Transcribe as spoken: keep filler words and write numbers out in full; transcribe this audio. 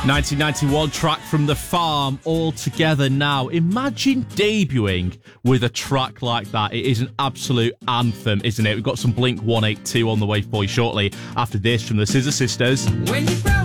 nineteen ninety-one track from The Farm, All Together Now. Imagine debuting with a track like that. It is an absolute anthem, isn't it? We've got some Blink one eighty-two on the way for you shortly after this from the Scissor Sisters. When you grow